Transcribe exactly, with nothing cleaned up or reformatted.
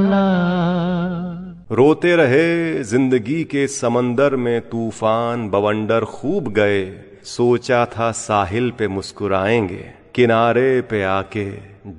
रोते रहे जिंदगी के समंदर में तूफान बवंडर खूब गए, सोचा था साहिल पे मुस्कुराएंगे, किनारे पे आके